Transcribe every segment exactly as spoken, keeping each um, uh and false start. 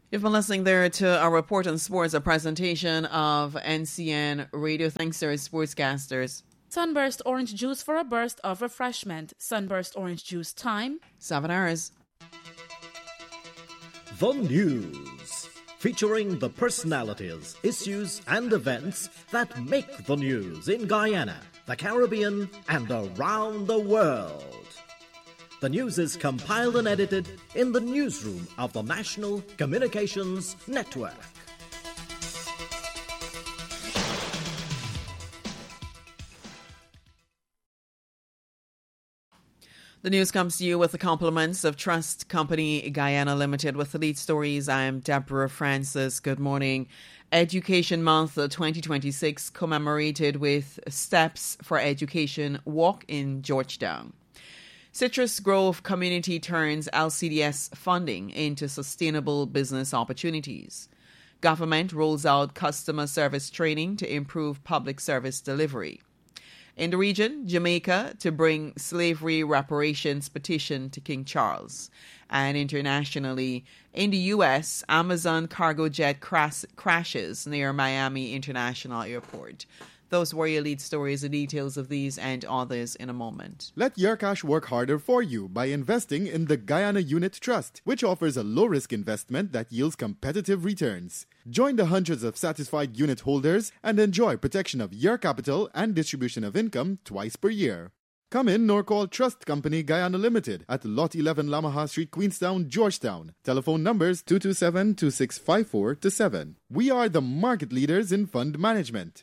You've been listening there to our report on sports, a presentation of N C N Radio. Thanks to our sportscasters. Sunburst orange juice for a burst of refreshment. Sunburst orange juice time. Seven hours. The News, featuring the personalities, issues and events that make the news in Guyana, the Caribbean and around the world. The news is compiled and edited in the newsroom of the National Communications Network. The news comes to you with the compliments of Trust Company Guyana Limited. With the lead stories, I'm Deborah Francis. Good morning. Education Month twenty twenty-six commemorated with Steps for Education Walk in Georgetown. Citrus Grove Community turns L C D S funding into sustainable business opportunities. Government rolls out customer service training to improve public service delivery. In the region, Jamaica to bring slavery reparations petition to King Charles. And internationally, in the U S, Amazon cargo jet crash- crashes near Miami International Airport. Those were your lead stories. The details of these and others in a moment. Let your cash work harder for you by investing in the Guyana Unit Trust, which offers a low-risk investment that yields competitive returns. Join the hundreds of satisfied unit holders and enjoy protection of your capital and distribution of income twice per year. Come in or call Trust Company Guyana Limited at Lot eleven Lamaha Street, Queenstown, Georgetown. Telephone numbers two two seven, two six five four to seven. We are the market leaders in fund management.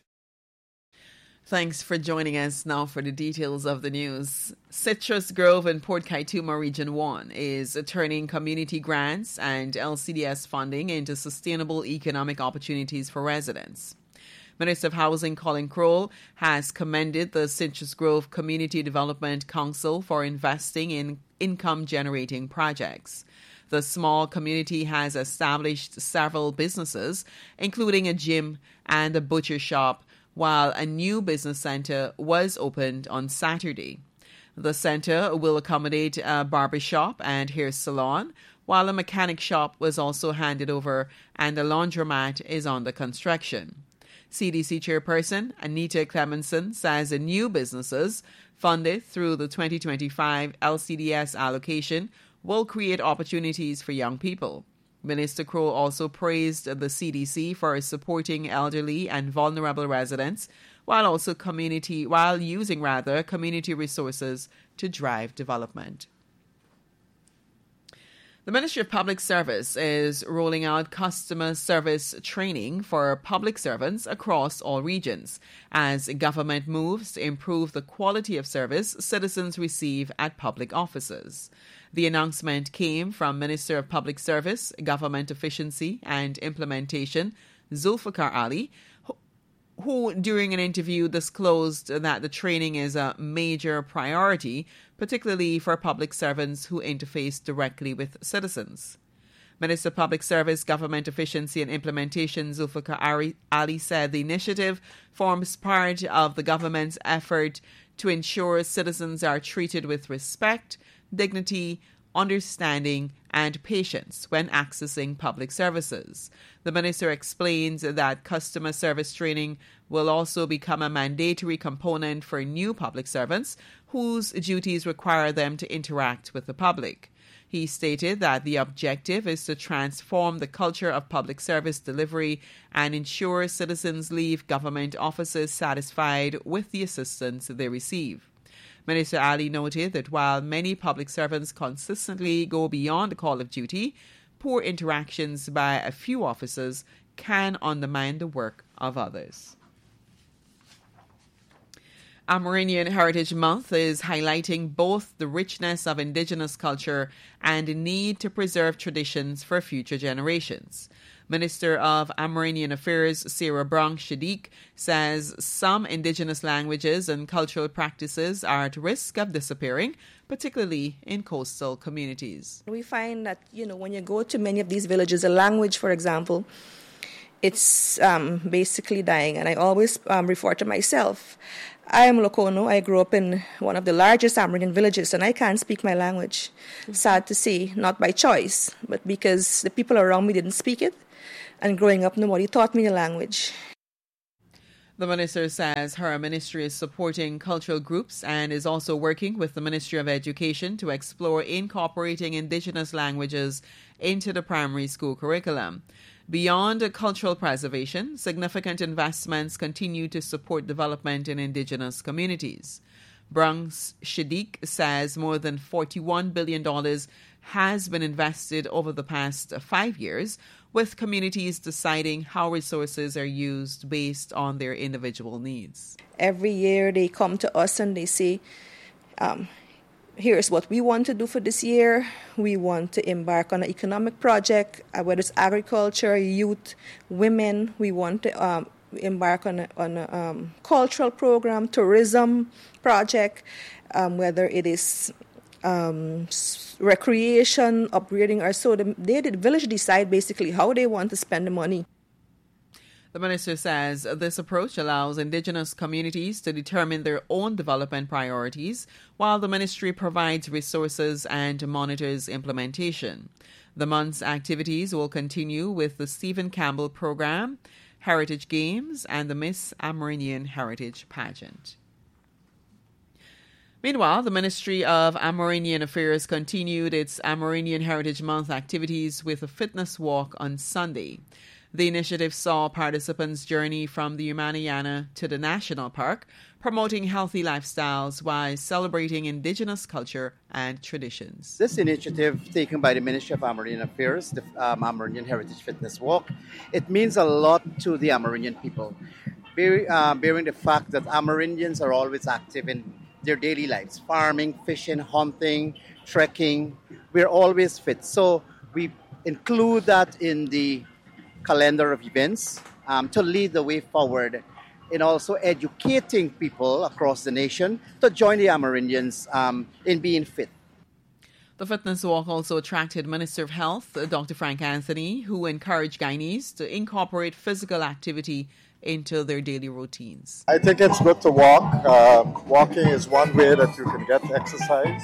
Thanks for joining us. Now for the details of the news. Citrus Grove in Port Kaituma Region one is turning community grants and L C D S funding into sustainable economic opportunities for residents. Minister of Housing Colin Crowell has commended the Citrus Grove Community Development Council for investing in income-generating projects. The small community has established several businesses, including a gym and a butcher shop, while a new business centre was opened on Saturday. The centre will accommodate a barber shop and hair salon, while a mechanic shop was also handed over and a laundromat is under construction. C D C Chairperson Anita Clemenson says the new businesses, funded through the twenty twenty-five L C D S allocation, will create opportunities for young people. Minister Crow also praised the C D C for supporting elderly and vulnerable residents while also community while using rather community resources to drive development. The Ministry of Public Service is rolling out customer service training for public servants across all regions as government moves to improve the quality of service citizens receive at public offices. The announcement came from Minister of Public Service, Government Efficiency and Implementation, Zulfikar Ali, who during an interview disclosed that the training is a major priority, particularly for public servants who interface directly with citizens. Minister of Public Service, Government Efficiency and Implementation, Zulfikar Ali, said the initiative forms part of the government's effort to ensure citizens are treated with respect, dignity, understanding, and patience when accessing public services. The minister explains that customer service training will also become a mandatory component for new public servants whose duties require them to interact with the public. He stated that the objective is to transform the culture of public service delivery and ensure citizens leave government offices satisfied with the assistance they receive. Minister Ali noted that while many public servants consistently go beyond the call of duty, poor interactions by a few officers can undermine the work of others. Amerindian Heritage Month is highlighting both the richness of indigenous culture and the need to preserve traditions for future generations. Minister of Amerindian Affairs Sarah Brown Shadiq says some indigenous languages and cultural practices are at risk of disappearing, particularly in coastal communities. We find that, you know, when you go to many of these villages, a language, for example, it's um, basically dying. And I always um, refer to myself. I am Lokono. I grew up in one of the largest Amerindian villages, and I can't speak my language. Mm-hmm. Sad to say, not by choice, but but because the people around me didn't speak it, and growing up, nobody taught me the language. The minister says her ministry is supporting cultural groups and is also working with the Ministry of Education to explore incorporating Indigenous languages into the primary school curriculum. Beyond cultural preservation, significant investments continue to support development in Indigenous communities. Brunks Shadiq says more than forty-one billion dollars has been invested over the past five years, with communities deciding how resources are used based on their individual needs. Every year they come to us and they say, um, here's what we want to do for this year. We want to embark on an economic project, uh, whether it's agriculture, youth, women. We want to um, embark on a, on a um, cultural program, tourism project, um, whether it is um, recreation, upgrading our so the, they the village decide basically how they want to spend the money. The minister says this approach allows Indigenous communities to determine their own development priorities, while the ministry provides resources and monitors implementation. The month's activities will continue with the Stephen Campbell Program, Heritage Games, and the Miss Amerindian Heritage Pageant. Meanwhile, the Ministry of Amerindian Affairs continued its Amerindian Heritage Month activities with a fitness walk on Sunday. The initiative saw participants journey from the Humaniana to the National Park, promoting healthy lifestyles while celebrating Indigenous culture and traditions. This initiative taken by the Ministry of Amerindian Affairs, the um, Amerindian Heritage Fitness Walk, it means a lot to the Amerindian people, bear, uh, bearing the fact that Amerindians are always active in their daily lives, farming, fishing, hunting, trekking. We're always fit. So we include that in the calendar of events um, to lead the way forward in also educating people across the nation to join the Amerindians um, in being fit. The fitness walk also attracted Minister of Health, Doctor Frank Anthony, who encouraged Guyanese to incorporate physical activity into their daily routines. I think it's good to walk. Uh, walking is one way that you can get exercise.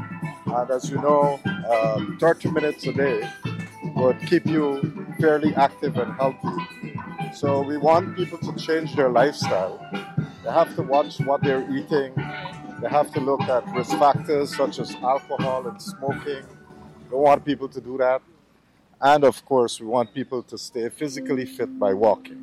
And as you know, um, thirty minutes a day would keep you fairly active and healthy. So we want people to change their lifestyle. They have to watch what they're eating. They have to look at risk factors such as alcohol and smoking. We don't want people to do that. And of course, we want people to stay physically fit by walking.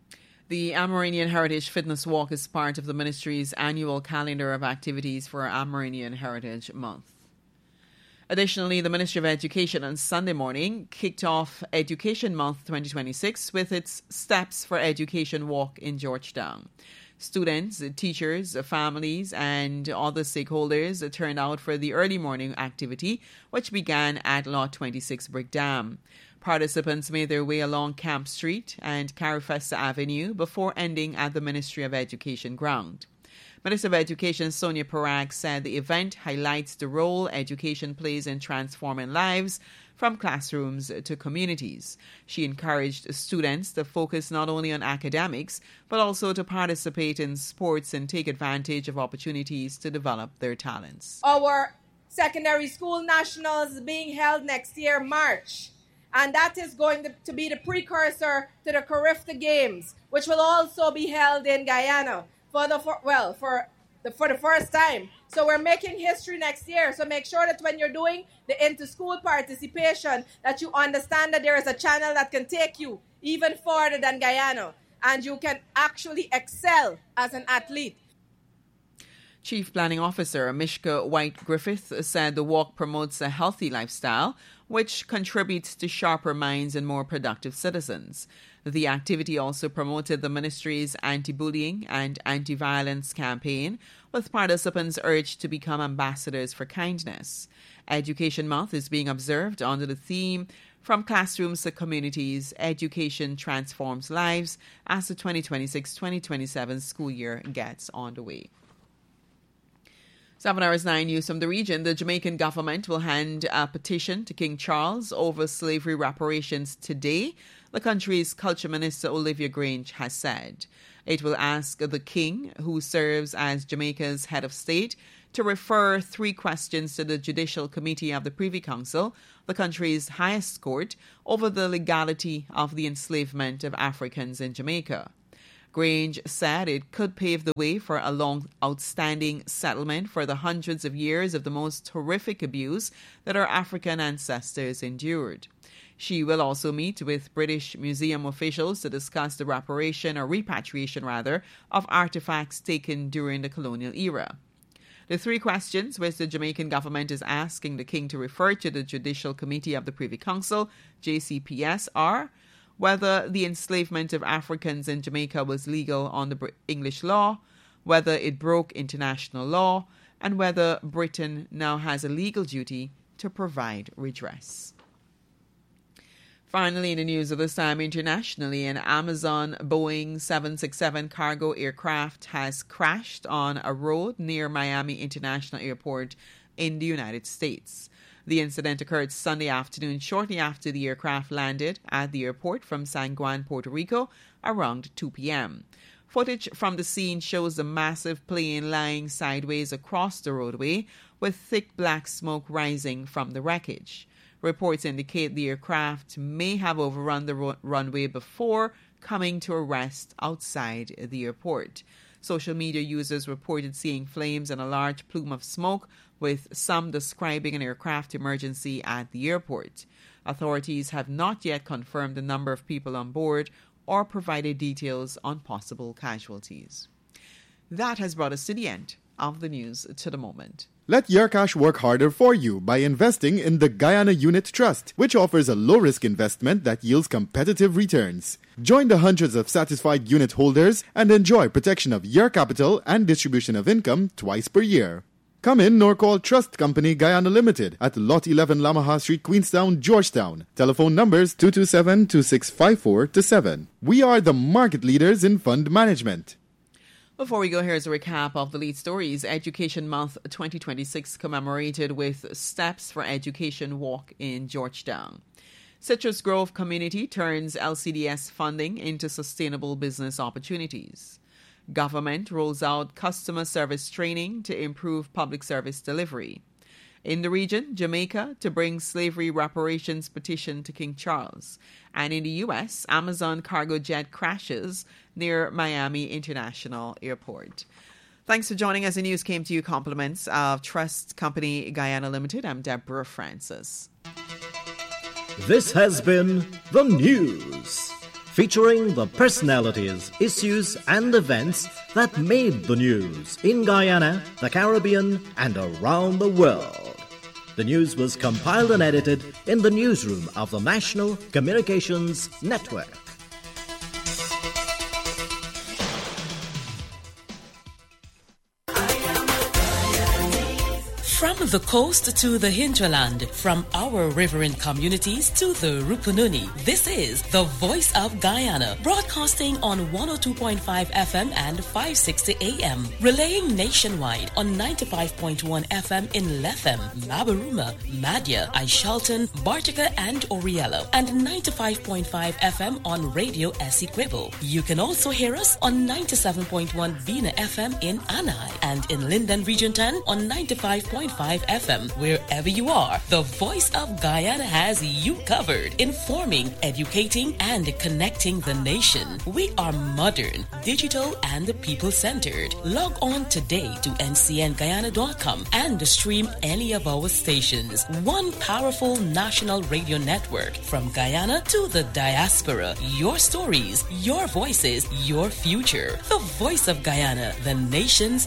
The Amerindian Heritage Fitness Walk is part of the ministry's annual calendar of activities for Amerindian Heritage Month. Additionally, the Ministry of Education on Sunday morning kicked off Education Month twenty twenty-six with its Steps for Education walk in Georgetown. Students, teachers, families, and other stakeholders turned out for the early morning activity, which began at Lot twenty-six Brick Dam. Participants made their way along Camp Street and Carifesta Avenue before ending at the Ministry of Education ground. Minister of Education Sonia Parag said the event highlights the role education plays in transforming lives from classrooms to communities. She encouraged students to focus not only on academics, but also to participate in sports and take advantage of opportunities to develop their talents. Our secondary school nationals is being held next year, March. And that is going to, to be the precursor to the Carifta Games, which will also be held in Guyana for the for, well for the for the first time. So we're making history next year. So make sure that when you're doing the inter-school participation, that you understand that there is a channel that can take you even further than Guyana, and you can actually excel as an athlete. Chief Planning Officer Mishka White-Griffith said the walk promotes a healthy lifestyle, which contributes to sharper minds and more productive citizens. The activity also promoted the ministry's anti-bullying and anti-violence campaign, with participants urged to become ambassadors for kindness. Education Month is being observed under the theme From Classrooms to Communities, Education Transforms Lives, as the twenty twenty-six twenty twenty-seven school year gets underway. Seven hours nine news from the region. The Jamaican government will hand a petition to King Charles over slavery reparations today, the country's culture minister Olivia Grange has said. It will ask the king, who serves as Jamaica's head of state, to refer three questions to the Judicial Committee of the Privy Council, the country's highest court, over the legality of the enslavement of Africans in Jamaica. Grange said it could pave the way for a long outstanding settlement for the hundreds of years of the most horrific abuse that our African ancestors endured. She will also meet with British Museum officials to discuss the reparation or repatriation, rather, of artifacts taken during the colonial era. The three questions which the Jamaican government is asking the King to refer to the Judicial Committee of the Privy Council, J C P S, are whether the enslavement of Africans in Jamaica was legal under English law, whether it broke international law, and whether Britain now has a legal duty to provide redress. Finally, in the news of this time internationally, an Amazon Boeing seven sixty-seven cargo aircraft has crashed on a road near Miami International Airport in the United States. The incident occurred Sunday afternoon, shortly after the aircraft landed at the airport from San Juan, Puerto Rico, around two p.m. Footage from the scene shows the massive plane lying sideways across the roadway, with thick black smoke rising from the wreckage. Reports indicate the aircraft may have overrun the ro- runway before coming to a rest outside the airport. Social media users reported seeing flames and a large plume of smoke, with some describing an aircraft emergency at the airport. Authorities have not yet confirmed the number of people on board or provided details on possible casualties. That has brought us to the end of the news to the moment. Let your cash work harder for you by investing in the Guyana Unit Trust, which offers a low-risk investment that yields competitive returns. Join the hundreds of satisfied unit holders and enjoy protection of your capital and distribution of income twice per year. Come in or call Trust Company Guyana Limited at Lot eleven Lamaha Street, Queenstown, Georgetown. Telephone numbers two two seven, two six five four to seven. We are the market leaders in fund management. Before we go, here's a recap of the lead stories. Education Month twenty twenty-six commemorated with Steps for Education Walk in Georgetown. Citrus Grove Community turns L C D S funding into sustainable business opportunities. Government rolls out customer service training to improve public service delivery. In the region, Jamaica to bring slavery reparations petition to King Charles. And in the U S, Amazon cargo jet crashes near Miami International Airport. Thanks for joining us. The news came to you compliments of Trust Company Guyana Limited. I'm Deborah Francis. This has been The News, featuring the personalities, issues, and events that made the news in Guyana, the Caribbean, and around the world. The news was compiled and edited in the newsroom of the National Communications Network. From the coast to the hinterland, from our riverine communities to the Rupununi, this is the Voice of Guyana, broadcasting on one oh two point five F M and five sixty A M, relaying nationwide on ninety-five point one F M in Lethem, Mabaruma, Madya, Aishalton, Bartica, and Oriello, and ninety-five point five F M on Radio Essequibo. You can also hear us on ninety-seven point one Bina F M in Anai, and in Linden Region ten on ninety-five point five F M. Wherever you are, the Voice of Guyana has you covered, informing, educating, and connecting the nation. We are modern, digital, and people-centered. Log on today to N C N Guyana dot com and stream any of our stations. One powerful national radio network from Guyana to the diaspora. Your stories, your voices, your future. The Voice of Guyana, the nation's